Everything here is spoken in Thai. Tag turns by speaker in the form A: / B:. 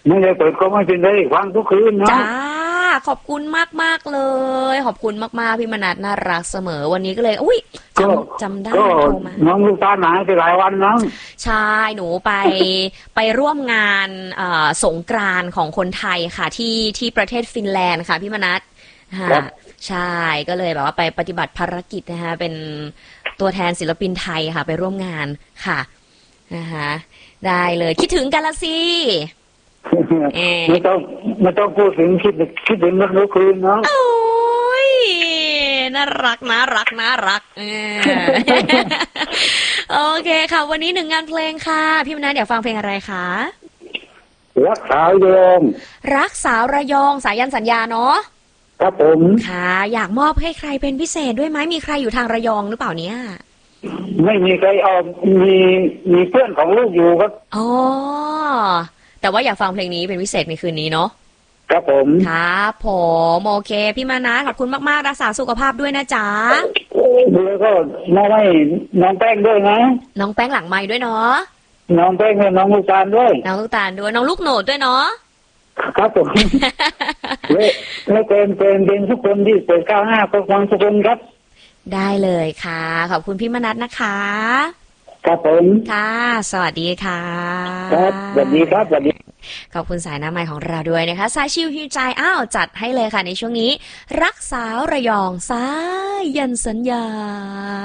A: ไม่ได้เปิดก็ไม่เป็นไรฟังทุกคืนนะ
B: จ้าขอบคุณมากเลยขอบคุณมากๆพี่มนัสน่ารักเสมอวันนี้ก็เลยอุ้ยจำได้โทรมา
A: น้องลูกตาหนาไปหลายวันน้อง
B: ใช่หนูไปร่วมงานสงกรานต์ของคนไทยค่ะที่ประเทศฟินแลนด์ค่ะพี่มนัสใช่ก็เลยแบบว่าไปปฏิบัติภารกิจนะคะเป็นตัวแทนศิลปินไทยค่ะไปร่วมงานค่ะนะคะได้เลยคิดถึงกันละสิ
A: ไม่ต้องพูดถึงคิดถึงนักดนตรีเนาะ
B: โอ้ยน่ารักโอเคค่ะวันนี้1 งานเพลงค่ะพี่มนัสอยากฟังเพลงอะไรคะ
A: รักสาวระยอง
B: รักสาวระยองสายันสัญญาเนาะ
A: ครับผม
B: ค่ะอยากมอบให้ใครเป็นพิเศษด้วยไหมมีใครอยู่ทางระยองหรือเปล่าเนี่ย
A: ไม่มีใครมีเพื่อนของลูกอยู่ครับ
B: อ๋อแต่ว่าอยากฟังเพลงนี้เป็นพิเศษในคืนนี้เนาะ
A: ครับผม
B: ครับผมโอเคพี่มานะขอบคุณมากๆรักษาสุขภาพด้วยนะจ๊ะ
A: แล้วก็น้องแป้งด้วยนะ
B: น้องแป้งหลังไม้ด้วยเนาะ
A: น้องแป้งและน้องลูกตาลด้วย
B: น้องลูกตาลด้วยน้องลูกโหนดด้วยเนาะ
A: ครับผมและเป็นทุกคนที่เปิดก้าวหน้าก็ฟังทุกคนครับ
B: ได้เลยค่ะขอบคุณพี่มนัสนะคะ
A: ครับผม
B: ค่ะสวัสดีค่ะ
A: ครับสวัสดีครับสวัสดี
B: ขอบคุณสายน้ำใหม่ของเราด้วยนะคะสายชิวฮิวใจจัดให้เลยค่ะในช่วงนี้รักสาวระยองสายยันสัญญา